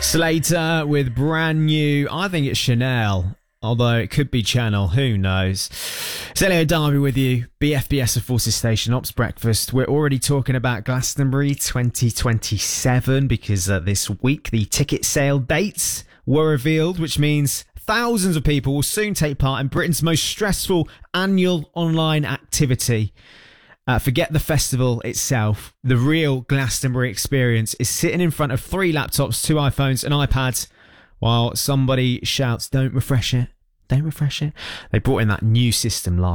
Slater with brand new, I think it's Chanel, although it could be Channel, who knows. It's Elliot Darby with you, BFBS of Forces Station Ops Breakfast. We're already talking about Glastonbury 2027 because this week the ticket sale dates were revealed, which means thousands of people will soon take part in Britain's most stressful annual online activity. Forget the festival itself. The real Glastonbury experience is sitting in front of 3 laptops, 2 iPhones, and iPads while somebody shouts, "Don't refresh it. Don't refresh it." They brought in that new system last